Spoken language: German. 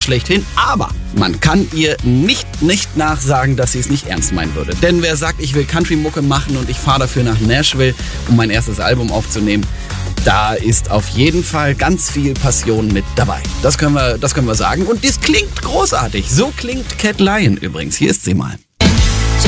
schlechthin, aber man kann ihr nicht nachsagen, dass sie es nicht ernst meinen würde. Denn wer sagt, ich will Country-Mucke machen und ich fahre dafür nach Nashville, um mein erstes Album aufzunehmen, da ist auf jeden Fall ganz viel Passion mit dabei. Das können wir sagen. Und das klingt großartig. So klingt Cat Lion übrigens. Hier ist sie mal.